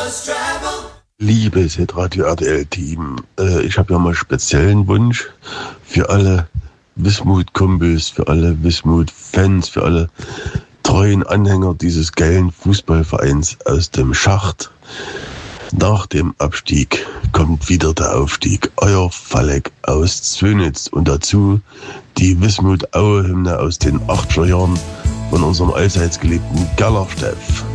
Liebes Radio RTL-Team, ich habe ja mal speziellen Wunsch für alle Wismut-Kumpels, für alle Wismut-Fans, für alle treuen Anhänger dieses geilen Fußballvereins aus dem Schacht. Nach dem Abstieg kommt wieder der Aufstieg. Euer Falleck aus Zwönitz und dazu die Wismut-Aue-Hymne aus den 80er Jahren von unserem allseits geliebten Gellersteff.